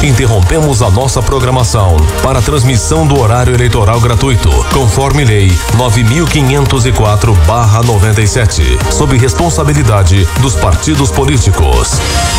interrompemos a nossa programação para a transmissão do horário eleitoral gratuito, conforme Lei 9.504/97, sob responsabilidade dos partidos políticos.